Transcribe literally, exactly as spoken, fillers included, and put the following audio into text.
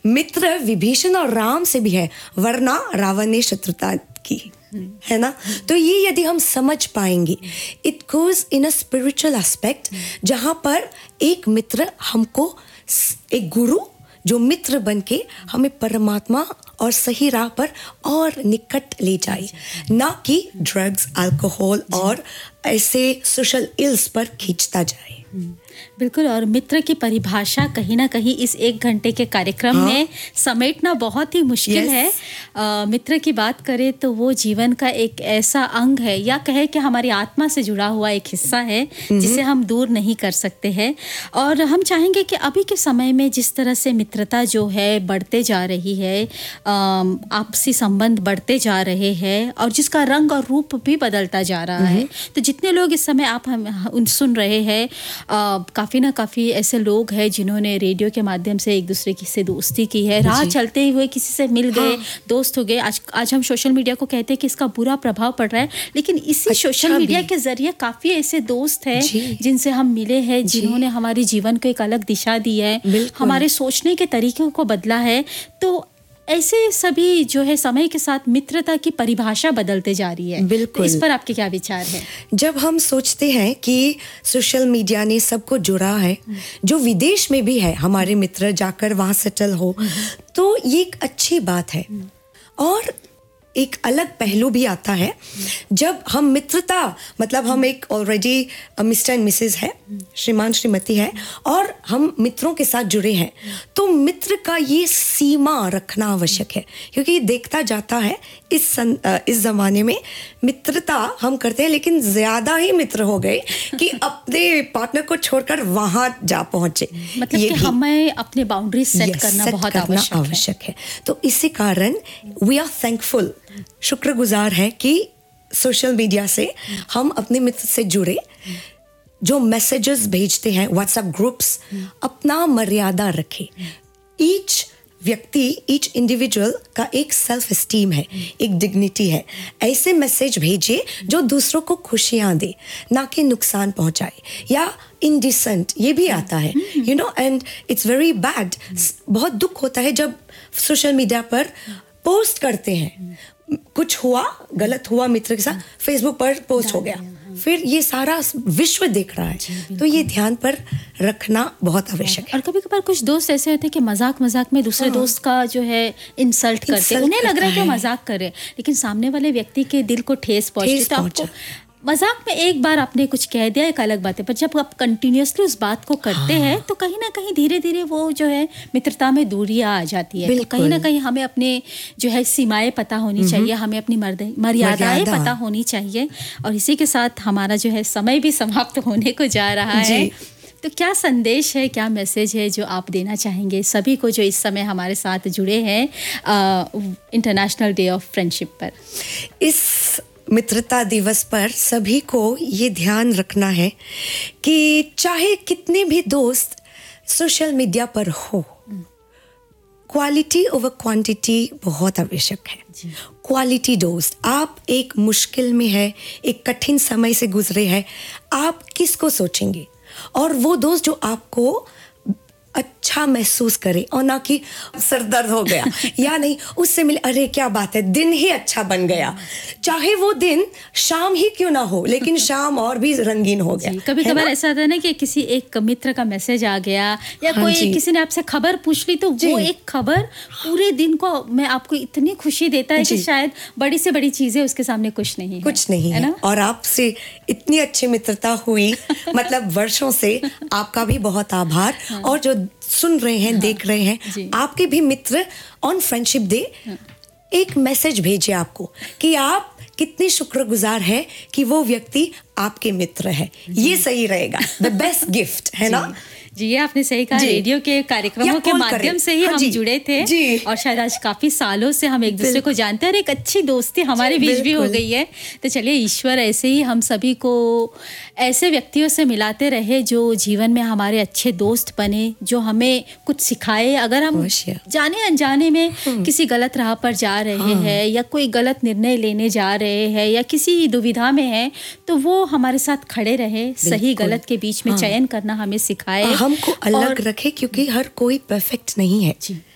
मित्र विभीषण और राम से भी है, वरना रावण ने शत्रुता की, है ना। तो ये यदि हम समझ पाएंगे, it goes in a spiritual aspect, जहाँ पर एक मित्र हमको, एक गुरु जो मित्र बनके हमें परमात्मा और सही राह पर और निकट ले जाए, ना कि ड्रग्स, अल्कोहल और ऐसे सोशल इल्स पर खींचता जाए। बिल्कुल। और मित्र की परिभाषा कहीं ना कहीं इस एक घंटे के कार्यक्रम हाँ? में समेटना बहुत ही मुश्किल yes. है। आ, मित्र की बात करें तो वो जीवन का एक ऐसा अंग है, या कहे कि हमारी आत्मा से जुड़ा हुआ एक हिस्सा है जिसे हम दूर नहीं कर सकते हैं। और हम चाहेंगे कि अभी के समय में जिस तरह से मित्रता जो है बढ़ते जा रही है, आपसी संबंध बढ़ते जा रहे हैं और जिसका रंग और रूप भी बदलता जा रहा है, तो जितने लोग इस समय आप हम सुन रहे हैं, काफ़ी ना काफ़ी ऐसे लोग हैं जिन्होंने रेडियो के माध्यम से एक दूसरे की से दोस्ती की है, राह चलते हुए किसी से मिल गए, हाँ। दोस्त हो गए। आज आज हम सोशल मीडिया को कहते हैं कि इसका बुरा प्रभाव पड़ रहा है, लेकिन इसी अच्छा सोशल मीडिया के जरिए काफ़ी ऐसे दोस्त हैं जिनसे हम मिले हैं, जिन्होंने हमारे जीवन को एक अलग दिशा दी है, हमारे सोचने के तरीक़ों को बदला है। तो ऐसे सभी जो है समय के साथ मित्रता की परिभाषा बदलते जा रही है। बिल्कुल। तो इस पर आपके क्या विचार है? जब हम सोचते हैं कि सोशल मीडिया ने सबको जुड़ा है, जो विदेश में भी है हमारे मित्र जाकर वहाँ सेटल हो, तो ये एक अच्छी बात है। और एक अलग पहलू भी आता है जब हम मित्रता, मतलब हम एक ऑलरेडी मिस्टर एंड मिसेस है, श्रीमान श्रीमती है, और हम मित्रों के साथ जुड़े हैं, तो मित्र का ये सीमा रखना आवश्यक है, क्योंकि देखता जाता है इस सं, इस ज़माने में मित्रता हम करते हैं, लेकिन ज़्यादा ही मित्र हो गए कि अपने पार्टनर को छोड़कर वहाँ जा पहुँचे। मतलब कि हमें अपने बाउंड्री सेट करना बहुत करना आवश्यक, आवश्यक है। तो इसी कारण वी आर थैंकफुल, शुक्रगुजार है कि सोशल मीडिया से हम अपने मित्र से जुड़े, जो मैसेजेस भेजते हैं, व्हाट्सएप ग्रुप्स, अपना मर्यादा रखे। ईच व्यक्ति, ईच इंडिविजुअल का एक सेल्फ एस्टीम है, एक डिग्निटी है। ऐसे मैसेज भेजिए जो दूसरों को खुशियाँ दे, ना कि नुकसान पहुँचाए या इंडिसेंट, ये भी आता है, you know, and it's very bad. बहुत दुख होता है जब सोशल मीडिया पर पोस्ट करते हैं, कुछ हुआ, गलत हुआ मित्र के साथ, फेसबुक पर पोस्ट हो गया, फिर ये सारा विश्व देख रहा है। तो ये ध्यान पर रखना बहुत आवश्यक है। और कभी कभार कुछ दोस्त ऐसे होते हैं कि मजाक मजाक में दूसरे हाँ। दोस्त का जो है इंसल्ट करते हैं, उन्हें लग रहा है कि वो मजाक कर रहे हैं, लेकिन सामने वाले व्यक्ति के दिल को ठेस पहुंचती, तो आपको मजाक में एक बार आपने कुछ कह दिया, एक अलग बात है, पर जब आप कंटिन्यूसली उस बात को करते हाँ। हैं, तो कहीं ना कहीं धीरे धीरे वो जो है मित्रता में दूरियां आ जाती है। तो कहीं ना कहीं हमें अपने जो है सीमाएं पता होनी चाहिए, हमें अपनी मर्यादाएं पता होनी चाहिए। और इसी के साथ हमारा जो है समय भी समाप्त होने को जा रहा है। तो क्या संदेश है, क्या मैसेज है जो आप देना चाहेंगे सभी को जो इस समय हमारे साथ जुड़े हैं इंटरनेशनल डे ऑफ फ्रेंडशिप पर? इस मित्रता दिवस पर सभी को ये ध्यान रखना है कि चाहे कितने भी दोस्त सोशल मीडिया पर हो, क्वालिटी ओवर क्वांटिटी बहुत आवश्यक है। क्वालिटी दोस्त, आप एक मुश्किल में है, एक कठिन समय से गुजरे हैं, आप किसको सोचेंगे? और वो दोस्त जो आपको अच्छा महसूस करे, और ना कि सर दर्द हो गया या नहीं, उससे मिले, अरे क्या बात है, दिन ही अच्छा बन गया, चाहे वो दिन शाम ही क्यों ना हो, लेकिन शाम और भी रंगीन हो गया। कभी कभार ऐसा होता है ना कि किसी एक मित्र का मैसेज आ गया, या हाँ कोई किसी ने आपसे खबर पूछ ली, तो वो एक खबर पूरे दिन को में आपको इतनी खुशी देता है कि शायद बड़ी से बड़ी चीजें उसके सामने कुछ नहीं है, कुछ नहीं है, है। और आपसे इतनी अच्छी मित्रता हुई, मतलब वर्षों से, आपका भी बहुत आभार। हाँ। और जो सुन रहे हैं, हाँ, देख रहे हैं, आपके भी मित्र ऑन फ्रेंडशिप डे हाँ। एक मैसेज भेजे आपको कि आप कितने शुक्रगुजार हैं कि वो व्यक्ति आपके मित्र है। ये सही रहेगा, द बेस्ट गिफ्ट है ना। जी, ये आपने सही कहा। रेडियो के कार्यक्रमों के माध्यम से ही हाँ हम जुड़े थे, और शायद आज काफी सालों से हम एक दूसरे को जानते हैं, और एक अच्छी दोस्ती हमारे बीच भी हो गई है। तो चलिए, ईश्वर ऐसे ही हम सभी को ऐसे व्यक्तियों से मिलाते रहे जो जीवन में हमारे अच्छे दोस्त बने, जो हमें कुछ सिखाए। अगर हम जाने अनजाने में किसी गलत राह पर जा रहे हाँ। हैं, या कोई गलत निर्णय लेने जा रहे हैं, या किसी दुविधा में हैं, तो वो हमारे साथ खड़े रहे, सही गलत के बीच में हाँ। चयन करना हमें सिखाए, हमको अलग रखे, क्योंकि हर कोई परफेक्ट नहीं है।